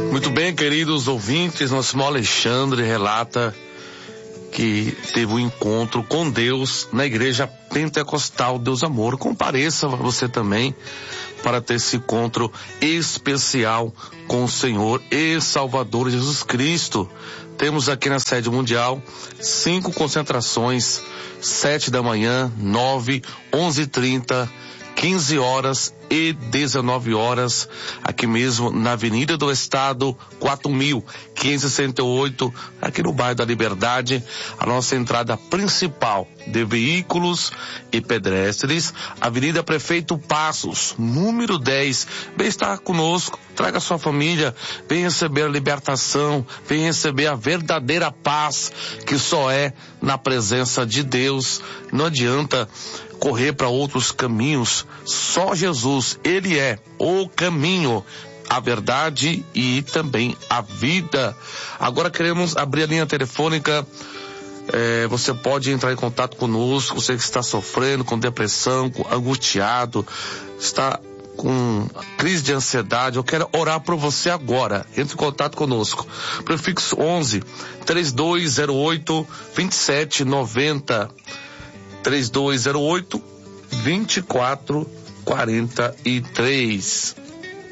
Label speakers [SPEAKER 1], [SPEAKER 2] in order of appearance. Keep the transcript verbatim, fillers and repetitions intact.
[SPEAKER 1] Muito bem, queridos ouvintes, nosso irmão Alexandre relata que teve um encontro com Deus na igreja pentecostal Deus Amor. Compareça você também para ter esse encontro especial com o Senhor e Salvador Jesus Cristo. Temos aqui na sede mundial cinco concentrações, sete da manhã, nove, onze e trinta, quinze horas e dezenove horas, aqui mesmo na Avenida do Estado, quatro mil quinhentos e sessenta e oito, aqui no bairro da Liberdade, a nossa entrada principal de veículos e pedestres, Avenida Prefeito Passos, número dez. Vem estar conosco, traga sua família, vem receber a libertação, vem receber a verdadeira paz que só é na presença de Deus. Não adianta correr para outros caminhos, só Jesus, ele é o caminho, a verdade e também a vida. Agora queremos abrir a linha telefônica. É, você pode entrar em contato conosco, você que está sofrendo com depressão, com, angustiado, está com crise de ansiedade. Eu quero orar por você agora. Entre em contato conosco. Prefixo onze, três dois zero oito, vinte e sete noventa, três dois zero oito, vinte e quatro quarenta e três.